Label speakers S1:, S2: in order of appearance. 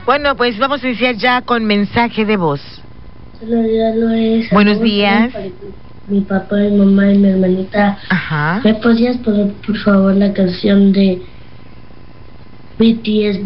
S1: Bueno, pues vamos a iniciar ya con mensaje de voz. Buenos días.
S2: Mi papá, mi mamá y mi hermanita.
S1: Ajá.
S2: ¿Me podías poner, por favor, la canción de BTS?